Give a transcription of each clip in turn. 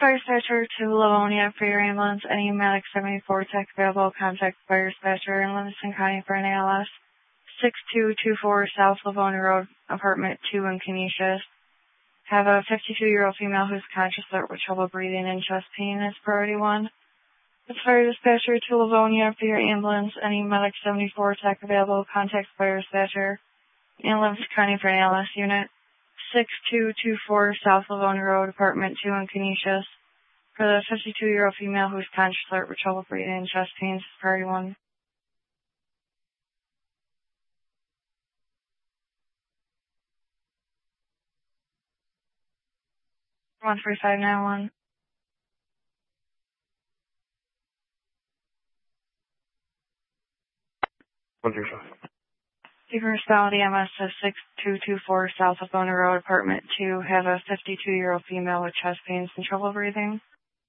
fire dispatcher to Livonia for your ambulance. Any medic 74 tech available. Contact fire dispatcher in Livingston County for an ALS. 6224 South Livonia Road, apartment 2 in Canisius. Have a 52-year-old female who's conscious but with trouble breathing and chest pain is priority 1. It's fire dispatcher to Livonia for your ambulance. Any medic 74 tech available. Contact fire dispatcher in Livingston County for an ALS unit. 6224 South Livonia Road, apartment 2 in Canisius. For the 52-year-old female who's conscious but with trouble breathing and chest pains is priority 1. 13591. Fever Municipality MS 6224 South Livonia Road, apartment 2. Have a 52-year-old female with chest pains and trouble breathing.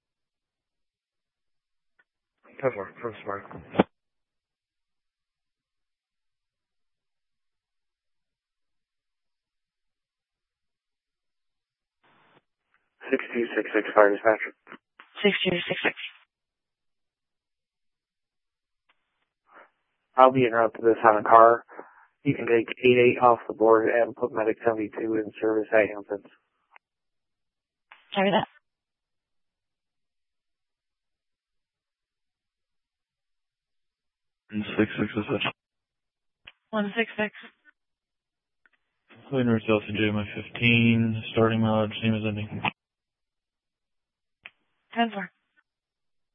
That's from Smart. 6266 fire dispatcher. 6266. I'll be interrupted this on a car. You can take 88 off the board and put medic 72 in service at Hamptons. Copy that. 166. 166. Clean North LCJ my 15. Starting mileage, same as ending. 10-4.